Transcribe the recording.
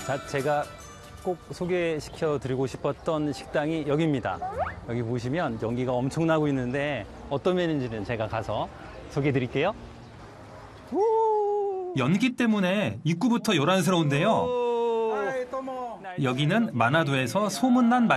자, 제가 꼭 소개시켜 드리고 싶었던 식당이 여기입니다. 여기 보시면 연기가 엄청나고 있는데 어떤 메뉴인지는 제가 가서 소개해 드릴게요. 연기 때문에 입구부터 요란스러운데요. 여기는 마나도에서 소문난